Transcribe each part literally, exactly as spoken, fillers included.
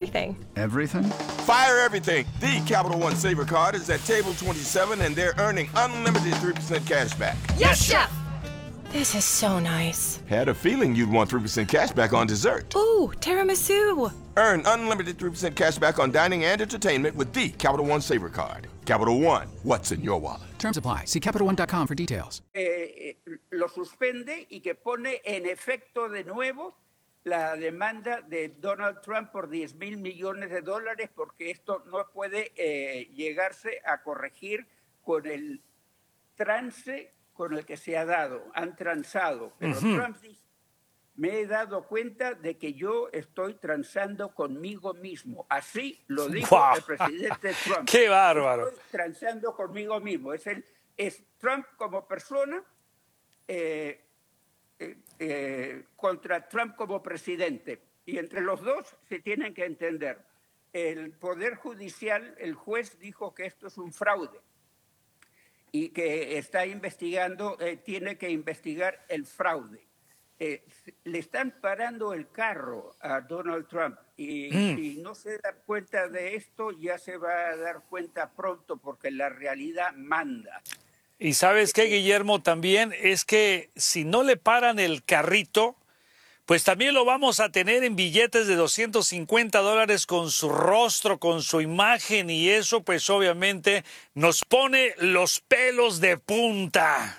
everything. Everything? Fire everything. The Capital One Saver Card is at table twenty-seven, and they're earning unlimited three percent cash back. Yes, Chef! This is so nice. Had a feeling you'd want three percent cash back on dessert. Ooh, tiramisu. Earn unlimited three percent cash back on dining and entertainment with the Capital One Saver Card. Capital One, what's in your wallet? Terms apply. See Capital One dot com for details. Eh, lo suspende y que pone en efecto de nuevo la demanda de Donald Trump por diez mil millones de dólares, porque esto no puede eh, llegarse a corregir con el trance con el que se ha dado. Han transado. Pero uh-huh. Trump dice, me he dado cuenta de que yo estoy transando conmigo mismo. Así lo dijo wow. el presidente Trump. ¡Qué bárbaro! Estoy transando conmigo mismo. Es, el, es Trump como persona eh, eh, eh, contra Trump como presidente. Y entre los dos se tienen que entender. El Poder Judicial, el juez dijo que esto es un fraude y que está investigando, eh, tiene que investigar el fraude. Eh, le están parando el carro a Donald Trump y mm. si no se da cuenta de esto, ya se va a dar cuenta pronto porque la realidad manda. Y ¿sabes qué, Guillermo? También es que si no le paran el carrito, pues también lo vamos a tener en billetes de doscientos cincuenta dólares con su rostro, con su imagen, y eso pues obviamente nos pone los pelos de punta.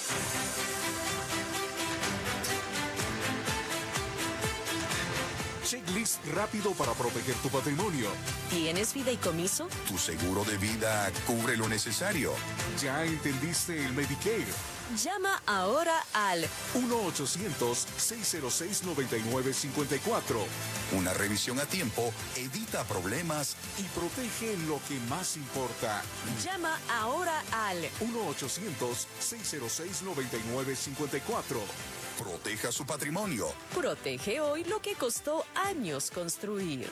Checklist rápido para proteger tu patrimonio. ¿Tienes fideicomiso? Tu seguro de vida cubre lo necesario. ¿Ya entendiste el Medicare? Llama ahora al uno ochocientos, seis cero seis, nueve nueve cinco cuatro. Una revisión a tiempo evita problemas y protege lo que más importa. Llama ahora al uno ochocientos, seis cero seis, nueve nueve cinco cuatro. Proteja su patrimonio. Protege hoy lo que costó años construir.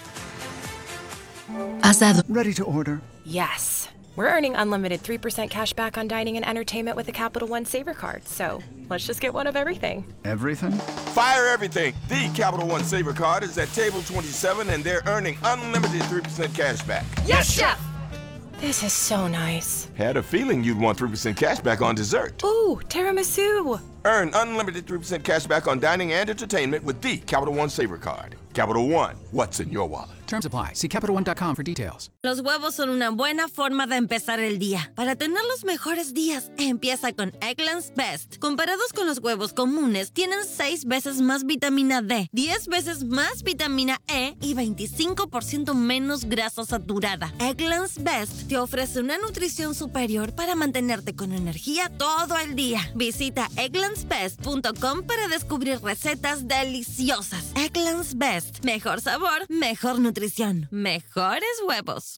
¿Has dado? Ready to order? Yes. We're earning unlimited three percent cash back on dining and entertainment with the Capital One Saver Card, so let's just get one of everything. Everything? Fire everything. The Capital One Saver Card is at table twenty-seven, and they're earning unlimited three percent cash back. Yes, Chef! This is so nice. Had a feeling you'd want three percent cash back on dessert. Ooh, tiramisu. Earn unlimited three percent cash back on dining and entertainment with the Capital One Saver Card. Capital One, what's in your wallet? Terms apply. See Capital One dot com for details. Los huevos son una buena forma de empezar el día. Para tener los mejores días, empieza con Eggland's Best. Comparados con los huevos comunes, tienen seis veces más vitamina D, diez veces más vitamina E y veinticinco por ciento menos grasa saturada. Eggland's Best te ofrece una nutrición superior para mantenerte con energía todo el día. Visita egglands best punto com para descubrir recetas deliciosas. Eggland's Best. Mejor sabor, mejor nutrición, mejores huevos.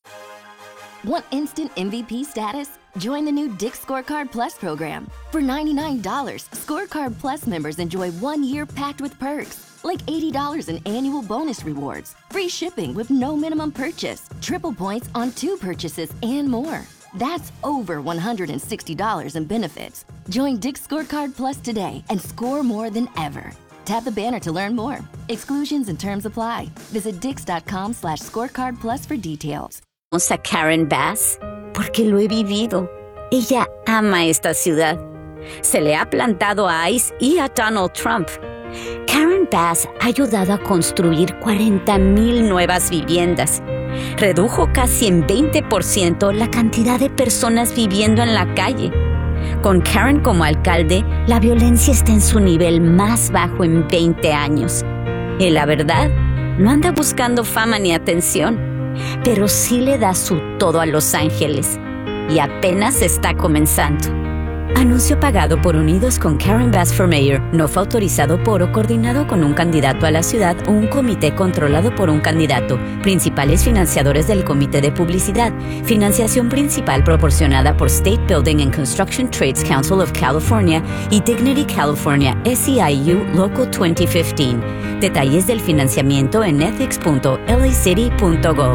Want instant M V P status? Join the new Dick's Scorecard Plus program. For ninety-nine dollars, Scorecard Plus members enjoy one year packed with perks, like eighty dollars in annual bonus rewards, free shipping with no minimum purchase, triple points on two purchases, and more. That's over one hundred sixty dollars in benefits. Join Dick's Scorecard Plus today and score more than ever. Tap the banner to learn more. Exclusions and terms apply. Visit dix.com slash scorecard plus for details. A Karen Bass porque lo he vivido. Ella ama esta ciudad. Se le ha plantado a ICE y a Donald Trump. Karen Bass ha ayudado a construir cuarenta mil nuevas viviendas. Redujo casi en veinte por ciento la cantidad de personas viviendo en la calle. Con Karen como alcalde, la violencia está en su nivel más bajo en veinte años. Y la verdad, no anda buscando fama ni atención, pero sí le da su todo a Los Ángeles. Y apenas está comenzando. Anuncio pagado por Unidos con Karen Bass for Mayor. No fue autorizado por o coordinado con un candidato a la ciudad o un comité controlado por un candidato. Principales financiadores del Comité de Publicidad. Financiación principal proporcionada por State Building and Construction Trades Council of California y Dignity California S E I U Local veinte quince. Detalles del financiamiento en ethics punto l a city punto gov.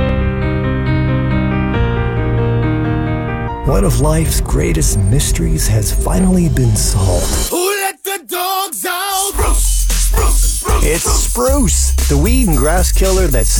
One of life's greatest mysteries has finally been solved. Who let the dogs out? Spruce, spruce, spruce, it's Spruce, the weed and grass killer that